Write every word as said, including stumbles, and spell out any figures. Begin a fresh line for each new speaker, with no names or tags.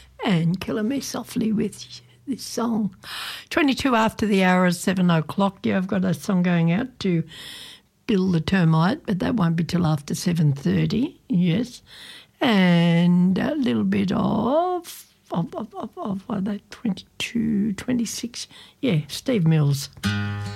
and Killing Me Softly with this song. twenty-two after the hour is seven o'clock. Yeah, I've got a song going out to Bill the Termite, but that won't be till after seven thirty, yes. And a little bit of, of, of, of, of what are they, twenty-two, twenty-six, yeah, Steve Mills.